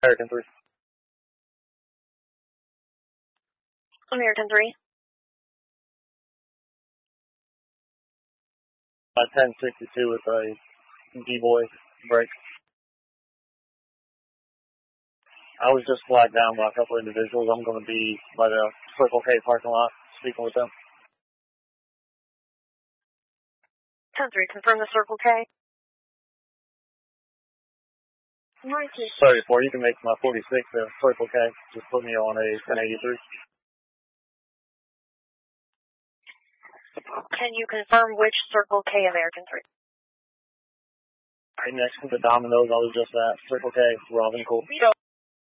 American 3. American 3. 1062 with a D-boy break. I was just flagged down by a couple of individuals. I'm going to be by the Circle K parking lot speaking with them. 10-3, confirm the Circle K. 34, you can make my 46 there, Circle K. Just put me on a 1083. Can you confirm which Circle K, American 3? Right next to the Domino's I was just at, Circle K, Robin Cool.